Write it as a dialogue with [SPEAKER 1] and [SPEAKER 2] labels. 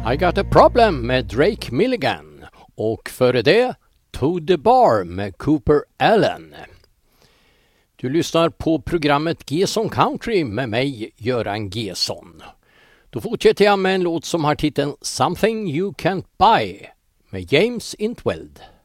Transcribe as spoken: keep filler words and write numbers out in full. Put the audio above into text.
[SPEAKER 1] I Got a Problem med Drake Milligan och före det To the Bar med Cooper Allen. Du lyssnar på programmet Gesson Country med mig, Göran Gesson. Då fortsätter jag med en låt som har titeln Something You Can't Buy med James Intweld.